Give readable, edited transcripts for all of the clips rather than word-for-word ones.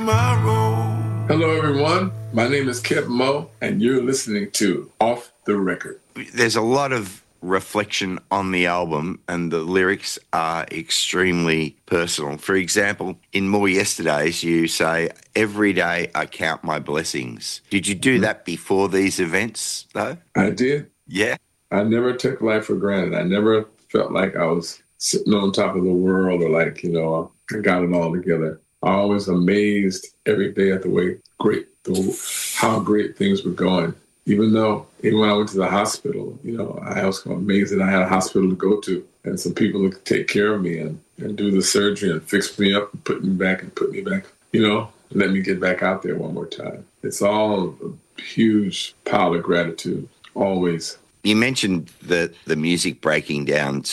Hello, everyone. My name is Kev Moe, and you're listening to Off the Record. There's a lot of reflection on the album, and the lyrics are extremely personal. For example, in More Yesterdays, you say, "Every day I count my blessings." Did you do that before these events, though? I did. Yeah? I never took life for granted. I never felt like I was sitting on top of the world or like, I got it all together. I always amazed every day at how great things were going. Even when I went to the hospital, I was amazed that I had a hospital to go to and some people to take care of me and do the surgery and fix me up and put me back, let me get back out there one more time. It's all a huge pile of gratitude, always. You mentioned the music breaking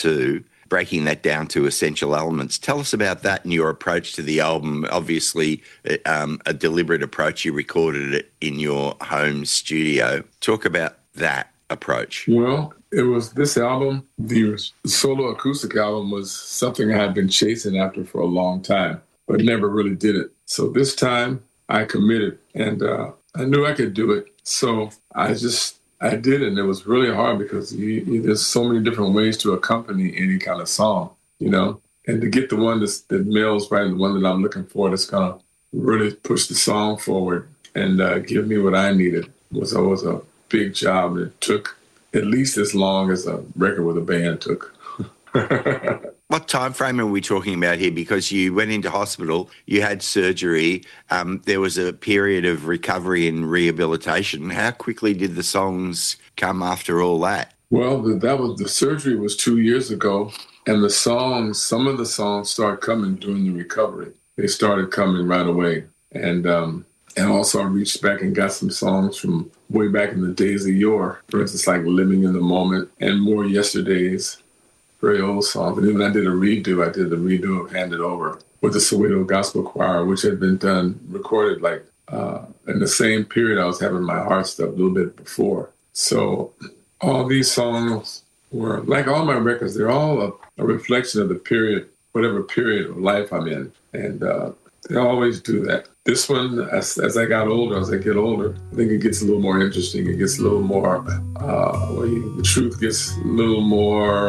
that down to essential elements. Tell us about that and your approach to the album. Obviously, a deliberate approach. You recorded it in your home studio. Talk about that approach. Well, it was this album, the solo acoustic album, was something I had been chasing after for a long time, but never really did it. So this time I committed, and I knew I could do it. So I did it, and it was really hard because there's so many different ways to accompany any kind of song, and to get the one that melds right and the one that I'm looking for that's going to really push the song forward and give me what I needed was always a big job. It took at least as long as a record with a band took. What time frame are we talking about here? Because you went into hospital, you had surgery, there was a period of recovery and rehabilitation. How quickly did the songs come after all that? Well, the surgery was 2 years ago, and some of the songs started coming during the recovery. They started coming right away, and also I reached back and got some songs from way back in the days of yore. For instance, like "Living in the Moment" and "More Yesterdays." Very old songs. And even I did the redo of "Hand It Over" with the Soweto Gospel Choir, which had been recorded in the same period I was having my heart stuff a little bit before. So all these songs were, like all my records, they're all a reflection of the period, whatever period of life I'm in. And they always do that. This one, as I get older, I think it gets a little more interesting. It gets a little more, the truth gets a little more